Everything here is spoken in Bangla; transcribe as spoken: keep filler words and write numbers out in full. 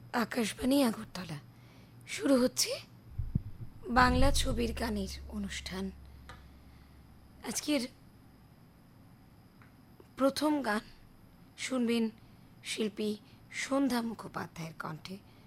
আকাশবাণী আগরতলা শুরু হচ্ছে বাংলা ছবির গানের অনুষ্ঠান। আজকের প্রথম গান শুনবেন শিল্পী সন্ধ্যা মুখোপাধ্যায়ের কণ্ঠে।